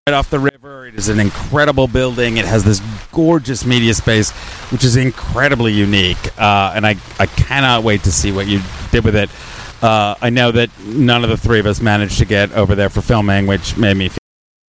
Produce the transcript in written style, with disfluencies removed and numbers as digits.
right off the river. It is an incredible building. It has this gorgeous media space, which is incredibly unique. And I cannot wait to see what you did with it. I know that none of the three of us managed to get over there for filming, which made me feel